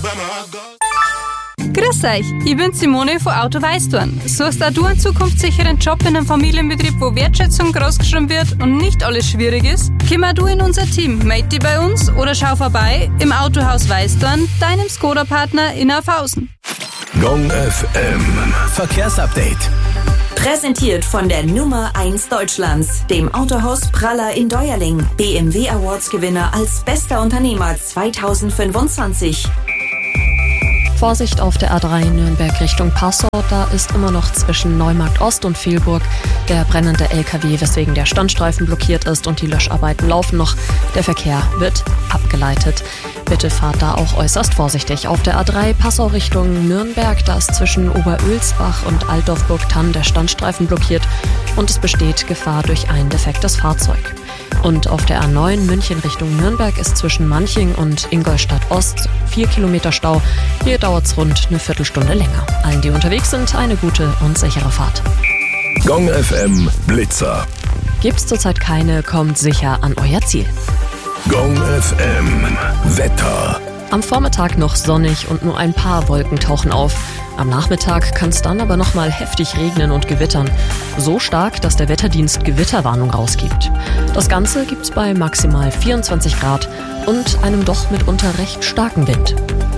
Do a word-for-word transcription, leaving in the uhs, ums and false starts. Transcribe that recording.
Grüß euch, ich bin Simone von Auto Weißdorn. Suchst auch du einen zukunftssicheren Job in einem Familienbetrieb, wo Wertschätzung großgeschrieben wird und nicht alles schwierig ist? Kümmer du in unser Team, melde dich bei uns oder schau vorbei im Autohaus Weißdorn, deinem Skoda-Partner in Aufhausen. Gong F M Verkehrsupdate. Präsentiert von der Nummer eins Deutschlands, dem Autohaus Praller in Deuerling. B M W Awards Gewinner als bester Unternehmer zweitausendfünfundzwanzig. Vorsicht auf der A drei Nürnberg Richtung Passau, da ist immer noch zwischen Neumarkt Ost und Vehlburg der brennende L K W, weswegen der Standstreifen blockiert ist und die Löscharbeiten laufen noch. Der Verkehr wird abgeleitet. Bitte fahrt da auch äußerst vorsichtig. Auf der A drei Passau Richtung Nürnberg, da ist zwischen Oberölsbach und Altdorf-Burgthann der Standstreifen blockiert und es besteht Gefahr durch ein defektes Fahrzeug. Und auf der A neun München Richtung Nürnberg ist zwischen Manching und Ingolstadt Ost vier Kilometer Stau. Hier dauert es rund eine Viertelstunde länger. Allen, die unterwegs sind, eine gute und sichere Fahrt. Gong F M Blitzer. Gibt's zurzeit keine, kommt sicher an euer Ziel. Gong F M Wetter. Am Vormittag noch sonnig und nur ein paar Wolken tauchen auf. Am Nachmittag kann es dann aber nochmal heftig regnen und gewittern. So stark, dass der Wetterdienst Gewitterwarnung rausgibt. Das Ganze gibt's bei maximal vierundzwanzig Grad und einem doch mitunter recht starken Wind.